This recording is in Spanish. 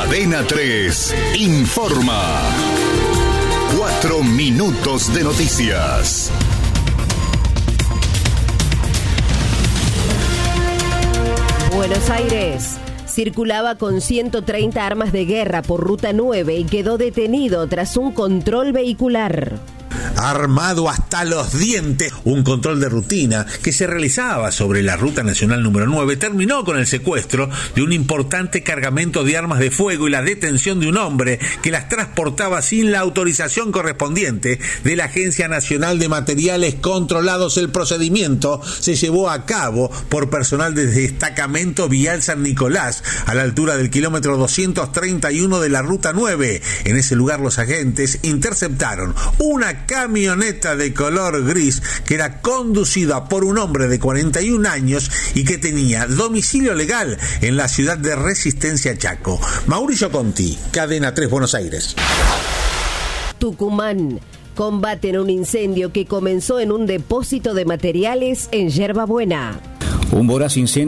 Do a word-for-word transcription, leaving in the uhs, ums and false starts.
Cadena tres informa. Cuatro minutos de noticias. Buenos Aires. Circulaba con ciento treinta armas de guerra por Ruta nueve y quedó detenido tras un control vehicular. Armado hasta los dientes, un control de rutina que se realizaba sobre la Ruta Nacional número nueve terminó con el secuestro de un importante cargamento de armas de fuego y la detención de un hombre que las transportaba sin la autorización correspondiente de la Agencia Nacional de Materiales Controlados. El procedimiento se llevó a cabo por personal del destacamento Vial San Nicolás, a la altura del kilómetro doscientos treinta y uno de la Ruta nueve. En ese lugar los agentes interceptaron una camioneta de color gris que era conducida por un hombre de cuarenta y un años y que tenía domicilio legal en la ciudad de Resistencia, Chaco. Mauricio Conti, Cadena tres, Buenos Aires. Tucumán. Combaten un incendio que comenzó en un depósito de materiales en Yerba Buena. Un voraz incendio